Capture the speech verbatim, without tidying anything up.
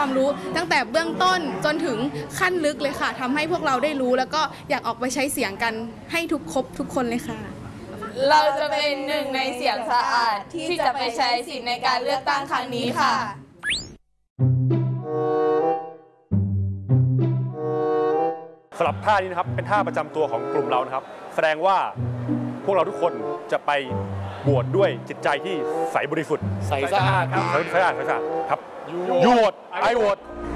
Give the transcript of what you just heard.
ความรู้ตั้งแต่เบื้องต้นจนถึงขั้นลึกเลยค่ะทำให้พวกเราได้รู้แล้วก็อยากออกไปใช้เสียงกันให้ทุกครบทุกคนเลยค่ะเราจะเป็นหนึ่งในเสียงสะอาดที่จะไปใช้สิทธิ์ในการเลือกตั้งครั้งนี้ค่ะสำหรับท่านี้นะครับเป็นท่าประจำตัวของกลุ่มเรานะครับแสดงว่าพวกเราทุกคนจะไปบวชด้วยจิตใจที่ใสบริสุทธิ์ใสสะอาดครับใสสะอาดใสสะอาดครับยูโหวตไอโหวต